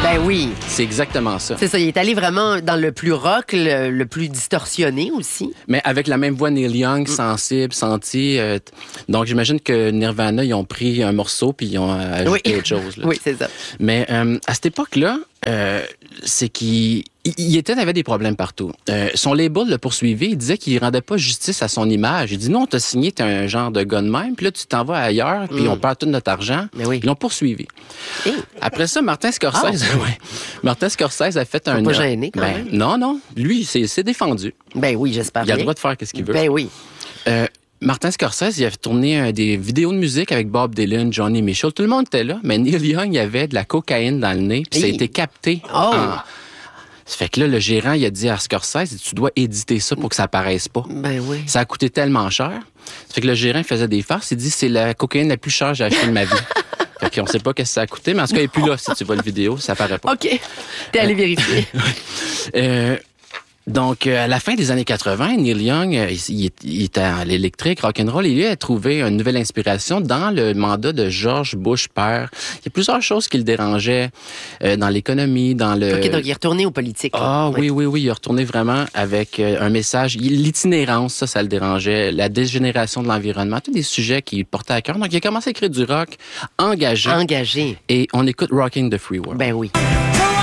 Ben oui. C'est exactement ça. C'est ça, il est allé vraiment dans le plus rock, le plus distorsionné aussi. Mais avec la même voix Neil Young, sensible, senti. Donc, j'imagine que Nirvana, ils ont pris un morceau puis ils ont ajouté autre chose. Là. Oui, c'est ça. Mais à cette époque-là, c'est qu'il avait des problèmes partout. Son label le poursuivait, il disait qu'il rendait pas justice à son image. Il dit non, t'as signé, t'es un genre de gars de même, puis là tu t'en vas ailleurs, puis on perd tout notre argent. Mais oui. Ils l'ont poursuivi. Après ça, Martin Scorsese, Martin Scorsese a fait un. Pas gêné quand même. Non, lui, c'est défendu. Ben oui, j'espère bien. Il a le droit de faire ce qu'il veut. Ben oui. Martin Scorsese, il a tourné des vidéos de musique avec Bob Dylan, Johnny Mitchell. Tout le monde était là, mais Neil Young, il avait de la cocaïne dans le nez, puis ça a été capté. Ça fait que là, le gérant, il a dit à Scorsese, tu dois éditer ça pour que ça apparaisse pas. Ben oui. Ça a coûté tellement cher. Ça fait que le gérant faisait des farces. Il dit, c'est la cocaïne la plus chère que j'ai achetée de ma vie. Fait qu'on sait pas ce que ça a coûté, mais en tout cas, il est plus là si tu vois la vidéo, ça apparaît pas. OK. T'es allé vérifier. Donc, à la fin des années 80, Neil Young, il était à l'électrique, rock'n'roll, et lui a trouvé une nouvelle inspiration dans le mandat de George Bush père. Il y a plusieurs choses qui le dérangeaient dans l'économie, dans le... OK, donc il est retourné aux politiques. Oui, il est retourné vraiment avec un message. L'itinérance, ça le dérangeait, la dégénération de l'environnement, tous des sujets qu'il portait à cœur. Donc, il a commencé à écrire du rock engagé. Engagé. Et on écoute Rocking the Free World. Ben oui.